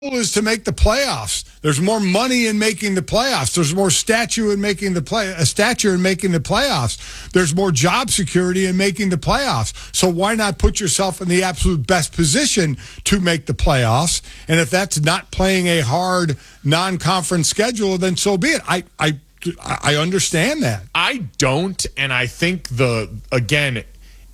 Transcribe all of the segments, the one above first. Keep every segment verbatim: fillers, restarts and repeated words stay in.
goal is to make the playoffs. There's more money in making the playoffs. There's more stature in making the play, a stature in making the playoffs. There's more job security in making the playoffs. So why not put yourself in the absolute best position to make the playoffs? And if that's not playing a hard non-conference schedule, then so be it. I I I understand that. I don't, and I think the again.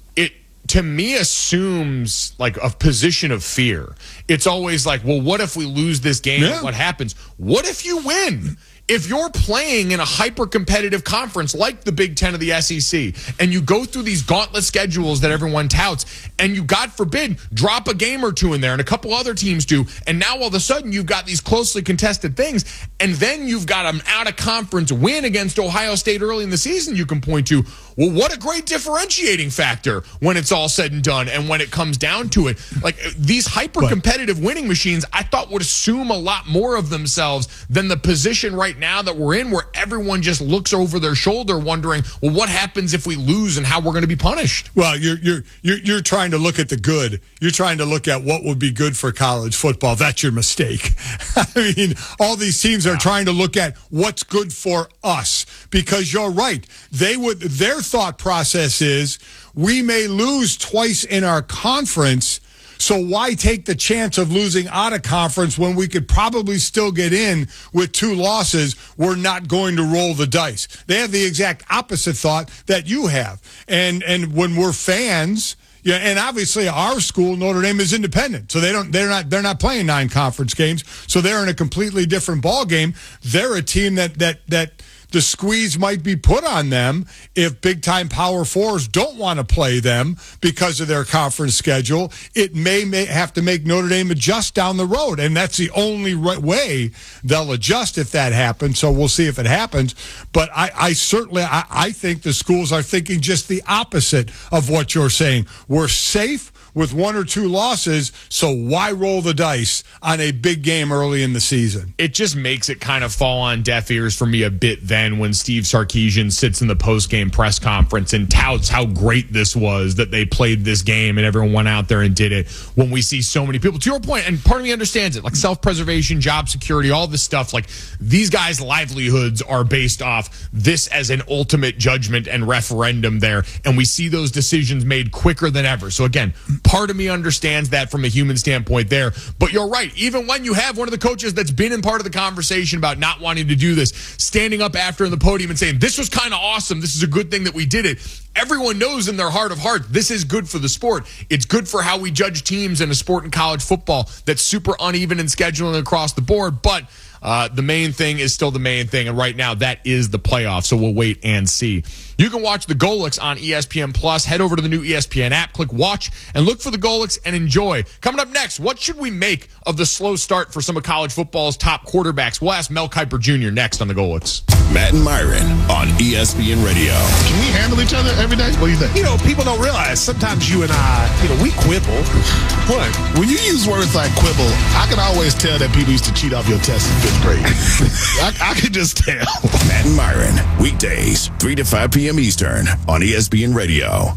To me, assumes like a position of fear. It's always like, well, what if we lose this game? Yeah. What happens? What if you win? If you're playing in a hyper-competitive conference like the Big Ten of the S E C, and you go through these gauntlet schedules that everyone touts, and you, God forbid, drop a game or two in there, and a couple other teams do, and now all of a sudden you've got these closely contested things, and then you've got an out-of-conference win against Ohio State early in the season you can point to. Well, what a great differentiating factor when it's all said and done, and when it comes down to it. Like, these hyper-competitive winning machines, I thought would assume a lot more of themselves than the position right now that we're in, where everyone just looks over their shoulder wondering, well, what happens if we lose and how we're going to be punished? Well, you're you're you're you're trying to look at the good. You're trying to look at what would be good for college football. That's your mistake. I mean, all these teams are trying to look at what's good for us, because you're right. They would their thought process is, we may lose twice in our conference, so why take the chance of losing out of conference when we could probably still get in with two losses? We're not going to roll the dice. They have the exact opposite thought that you have. And and when we're fans, yeah, and obviously our school, Notre Dame, is independent, so they don't they're not they're not playing nine conference games, so they're in a completely different ball game. They're a team that that that the squeeze might be put on them if big-time Power Fours don't want to play them because of their conference schedule. It may, may have to make Notre Dame adjust down the road, and that's the only right way they'll adjust if that happens. So we'll see if it happens. But I, I certainly, I, I think the schools are thinking just the opposite of what you're saying. We're safe with one or two losses, so why roll the dice on a big game early in the season? It just makes it kind of fall on deaf ears for me a bit then when Steve Sarkisian sits in the post-game press conference and touts how great this was that they played this game and everyone went out there and did it, when we see so many people, to your point, and part of me understands it, like self-preservation, job security, all this stuff, like these guys' livelihoods are based off this as an ultimate judgment and referendum there, and we see those decisions made quicker than ever. So again, part of me understands that from a human standpoint there. But you're right. Even when you have one of the coaches that's been in part of the conversation about not wanting to do this, standing up after in the podium and saying, this was kind of awesome, this is a good thing that we did it, everyone knows in their heart of heart, this is good for the sport. It's good for how we judge teams in a sport in college football that's super uneven in scheduling across the board. But Uh, the main thing is still the main thing, and right now that is the playoffs, so we'll wait and see. You can watch the Golics on E S P N Plus. Head over to the new E S P N app, click watch, and look for the Golics and enjoy. Coming up next, what should we make of the slow start for some of college football's top quarterbacks? We'll ask Mel Kiper Junior next on the Golics. Matt and Myron on E S P N Radio. Can we handle each other every day? What do you think? You know, people don't realize sometimes you and I, you know, we quibble. What? When you use words like quibble, I can always tell that people used to cheat off your test in fifth grade. I, I can just tell. Matt and Myron, weekdays, three to five p.m. Eastern on E S P N Radio.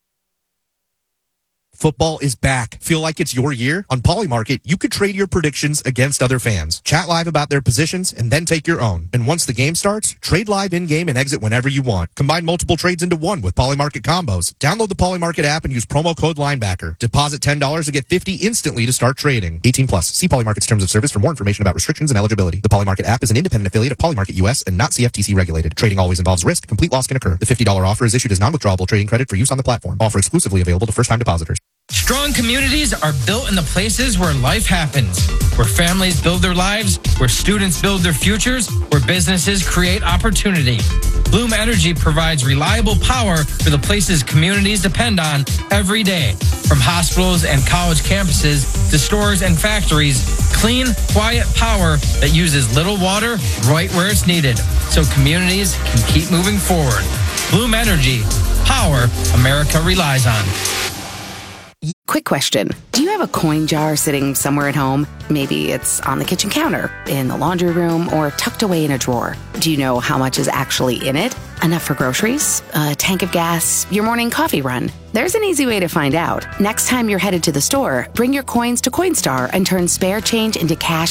Football is back. Feel like it's your year? On Polymarket, you could trade your predictions against other fans. Chat live about their positions and then take your own. And once the game starts, trade live in-game and exit whenever you want. Combine multiple trades into one with Polymarket combos. Download the Polymarket app and use promo code Linebacker. Deposit ten dollars to get fifty dollars instantly to start trading. eighteen plus. See Polymarket's terms of service for more information about restrictions and eligibility. The Polymarket app is an independent affiliate of Polymarket U S and not C F T C regulated. Trading always involves risk. Complete loss can occur. The fifty dollars offer is issued as non-withdrawable trading credit for use on the platform. Offer exclusively available to first-time depositors. Strong communities are built in the places where life happens, where families build their lives, where students build their futures, where businesses create opportunity. Bloom Energy provides reliable power for the places communities depend on every day. From hospitals and college campuses to stores and factories, clean, quiet power that uses little water right where it's needed, so communities can keep moving forward. Bloom Energy, power America relies on. Quick question. Do you have a coin jar sitting somewhere at home? Maybe it's on the kitchen counter, in the laundry room, or tucked away in a drawer. Do you know how much is actually in it? Enough for groceries? A tank of gas? Your morning coffee run? There's an easy way to find out. Next time you're headed to the store, bring your coins to Coinstar and turn spare change into cash